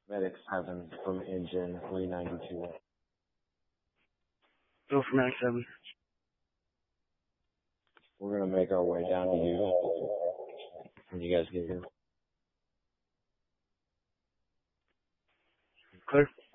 Medic 7 from engine 392. Go for Medic 7. We're going to make our way down to you when you guys get here. Clear.